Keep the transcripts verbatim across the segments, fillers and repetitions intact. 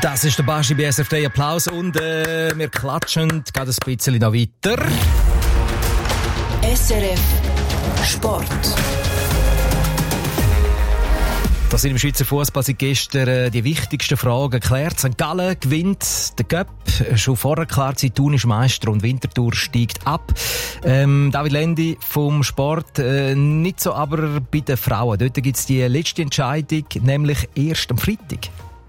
Das ist der Baschi bei S R F drei. Applaus und äh, wir klatschen gerade ein bisschen noch weiter. S R F Sport. Das im Schweizer Fußball sind gestern äh, die wichtigsten Fragen geklärt. Sankt Gallen gewinnt den Cup. Schon vorher klar, Thun ist Meister und Winterthur steigt ab. Ähm, David Lendi vom Sport, äh, nicht so aber bei den Frauen. Dort gibt es die letzte Entscheidung, nämlich erst am Freitag.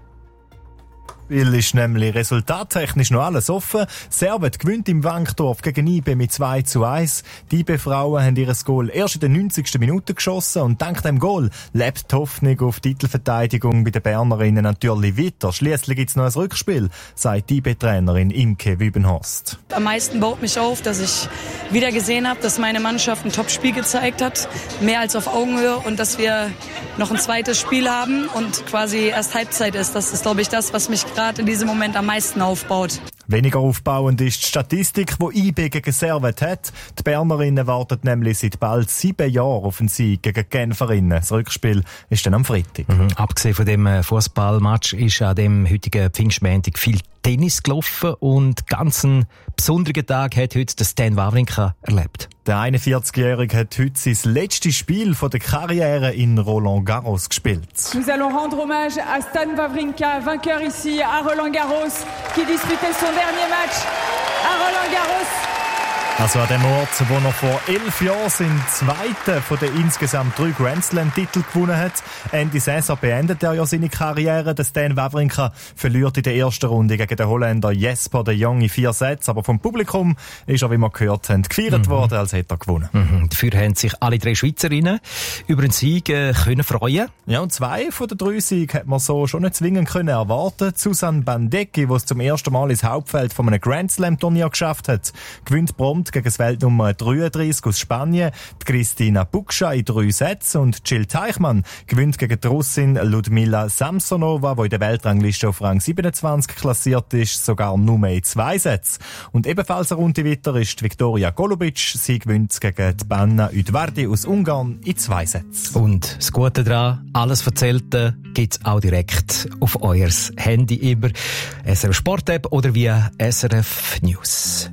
Spiel ist nämlich resultattechnisch noch alles offen. Servet gewinnt im Wankdorf gegen I B mit zwei zu eins. Die I B-Frauen haben ihr Goal erst in der neunzigsten Minute geschossen und dank dem Goal lebt die Hoffnung auf Titelverteidigung bei den Bernerinnen natürlich weiter. Schliesslich gibt es noch ein Rückspiel, sagt die I B-Trainerin Imke Wübenhorst. Am meisten baut mich auf, dass ich wieder gesehen habe, dass meine Mannschaft ein Top-Spiel gezeigt hat, mehr als auf Augenhöhe, und dass wir noch ein zweites Spiel haben und quasi erst Halbzeit ist. Das ist, glaube ich, das, was mich gerade in diesem Moment am meisten aufbaut. Weniger aufbauend ist die Statistik, die I B gegen Servet hat. Die Bernerinnen warten nämlich seit bald sieben Jahren auf einen Sieg gegen die Genferinnen. Das Rückspiel ist dann am Freitag. Mhm. Abgesehen von dem Fußballmatch ist an dem heutigen Pfingstmontag viel Tennis gelaufen und ganz einen besonderen Tag hat heute der Stan Wawrinka erlebt. Der einundvierzigjährige hat heute sein letztes Spiel von der Karriere in Roland Garros gespielt. Nous allons rendre hommage à Stan Wawrinka, vainqueur ici à Roland Garros, qui disputait son dernier match à Roland Garros. Also an dem Ort, wo er vor elf Jahren seinen zweiten von den insgesamt drei Grand Slam-Titel gewonnen hat. Ende Saison beendet er ja seine Karriere. Der Stan Wawrinka verliert in der ersten Runde gegen den Holländer Jesper de Jong in vier Sätze. Aber vom Publikum ist er, wie wir gehört haben, gefeiert mhm. worden, als hätte er gewonnen. Mhm. Dafür haben sich alle drei Schweizerinnen über einen Sieg äh, können freuen. Ja, und zwei von den drei Siegen hat man so schon nicht zwingend können erwarten. Susanne Bandecki, die es zum ersten Mal ins Hauptfeld von einem Grand Slam-Turnier geschafft hat, gewinnt prompt gegen das Weltnummer dreiunddreißig aus Spanien, die Kristina Bukscha in drei Sätzen, und Jill Teichmann gewinnt gegen die Russin Ludmila Samsonova, die in der Weltrangliste auf Rang siebenundzwanzig klassiert ist, sogar nur in zwei Sätzen. Und ebenfalls eine Runde weiter ist Viktoria Golubic. Sie gewinnt gegen die Banna Udvardi aus Ungarn in zwei Sätzen. Und das Gute daran, alles Erzählte gibt's auch direkt auf euer Handy über S R F Sport App oder via S R F News.